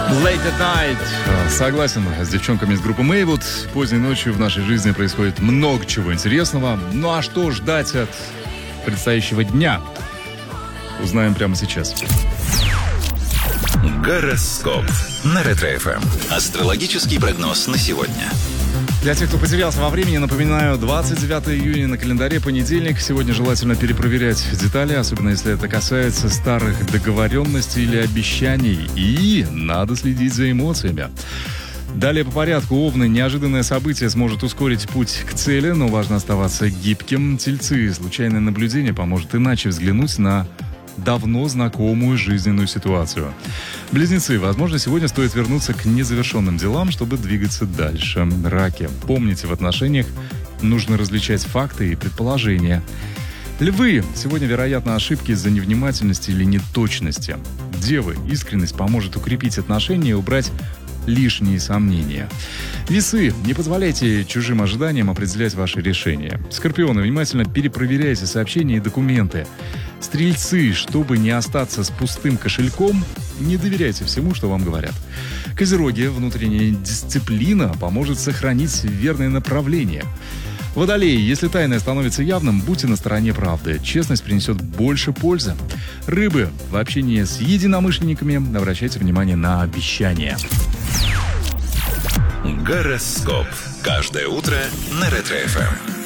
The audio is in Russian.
Late at Night. Согласен с девчонками из группы Maywood. Поздней ночью в нашей жизни происходит много чего интересного. Ну а что ждать от предстоящего дня? Узнаем прямо сейчас. Гороскоп на Ретро-ФМ. Астрологический прогноз на сегодня. Для тех, кто потерялся во времени, напоминаю, 29 июня на календаре, понедельник. Сегодня желательно перепроверять детали, особенно если это касается старых договоренностей или обещаний. И надо следить за эмоциями. Далее по порядку. Овны. Неожиданное событие сможет ускорить путь к цели, но важно оставаться гибким. Тельцы. Случайное наблюдение поможет иначе взглянуть на давно знакомую жизненную ситуацию. Близнецы. Возможно, сегодня стоит вернуться к незавершенным делам, чтобы двигаться дальше. Раки. Помните, в отношениях нужно различать факты и предположения. Львы. Сегодня, вероятно, ошибки из-за невнимательности или неточности. Девы. Искренность поможет укрепить отношения и убрать лишние сомнения. Весы. Не позволяйте чужим ожиданиям определять ваши решения. Скорпионы. Внимательно перепроверяйте сообщения и документы. Стрельцы. Чтобы не остаться с пустым кошельком, не доверяйте всему, что вам говорят. Козероги. Внутренняя дисциплина поможет сохранить верное направление. Водолеи. Если тайное становится явным, будьте на стороне правды. Честность принесет больше пользы. Рыбы. В общении с единомышленниками обращайте внимание на обещания. Гороскоп. Каждое утро на Ретро-ФМ.